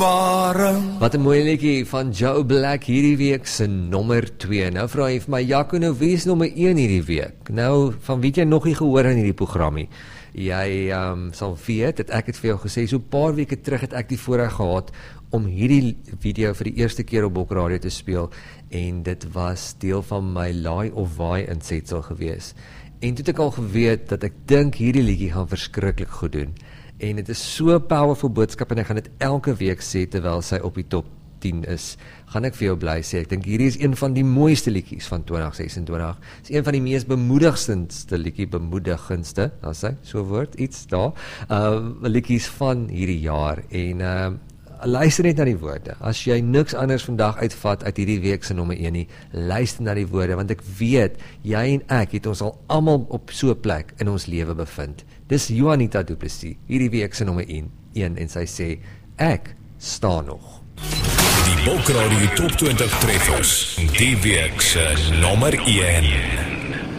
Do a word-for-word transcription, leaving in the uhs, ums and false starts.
Wat 'n mooi liedjie van Joe Black hierdie week se nommer twee. Nou vra hy vir my, Jaco, nou wie is nommer een hierdie week? Nou, van wie het jy nog nie gehoor in hierdie programmie? Jy um, sal weet, dat ek het vir jou gesê, so 'n paar weke terug het ek die voorreg gehad om hierdie video vir die eerste keer op Bok Radio te speel, en dit was deel van my Laai of Waai insetsel gewees. En toe het ek al geweet dat ek dink hierdie liedjie gaan verskriklik goed doen. En dit is so 'n powerful boodskap en ek gaan dit elke week sê terwyl sy op die top tien is. Gaan ek vir jou bly sê, ek dink hierdie is een van die mooiste liedjies van twintig sesentwintig. Dit is een van die mees bemoedigendste liedjie, bemoedigendste, daar sê, so 'n woord, iets daar, uh, liedjies van hierdie jaar. En uh, luister net na die woorde. As jy niks anders vandag uitvat uit hierdie week se nommer een nie, luister na die woorde, want ek weet, jy en ek het ons al almal op so 'n plek in ons lewe bevind. Dis Juanita Du Plessis, hierdie week se nommer een, en sy sê, ek staan nog. Die Bok Radio Top twintig treffers, die week se nommer een.